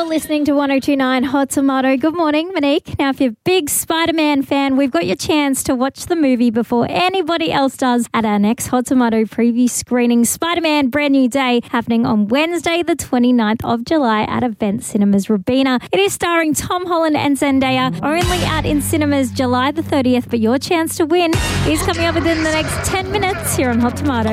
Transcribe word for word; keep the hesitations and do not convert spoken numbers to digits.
listening to one oh two point nine Hot Tomato. Good morning, Monique. Now, if you're a big Spider-Man fan, we've got your chance to watch the movie before anybody else does at our next Hot Tomato preview screening. Spider-Man Brand New Day, happening on Wednesday, the twenty-ninth of July at Event Cinemas Robina. It is starring Tom Holland and Zendaya, only out in cinemas July the thirtieth, but your chance to win is coming up within the next ten minutes here on Hot Tomato.